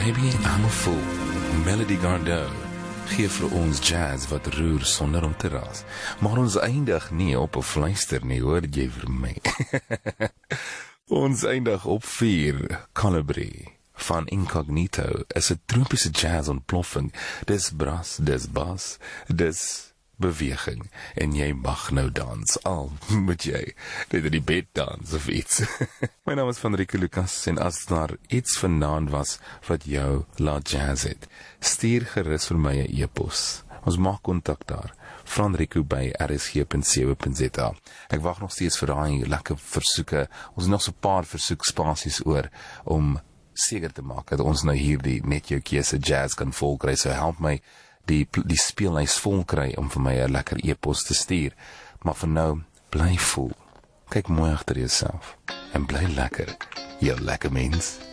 Baby, I'm a fool. Melody Gardot gee vir ons jazz wat roer sonder om te raas. Maar ons eindig nie op 'n fluister nie, hoor jy vir my. Ons eindig op 4, Colibri van Incognito is 'n tropiese jazz ontploffing. Dis bras, dis bas, dis beweging, en jy mag nou dans, al moet jy net in die bed dans of iets. My naam is Van Rieke Lucas, en as daar iets vanaand was wat jou laat jazz het, stuur gerus vir my 'n e-pos. Ons maak kontak daar, franrico@rsg.co.za. Ek wag nog steeds vir daai lekker versoeke. Ons het nog so 'n paar versoekspasies oor, om seker te maak dat ons nou hier die net jou keuse jazz kan volkry. So help my die speellys vol kry om vir my 'n lekker e-pos te stuur. Maar vir nou, bly voel. Kyk mooi agter jouself en bly lekker, jou lekker mens.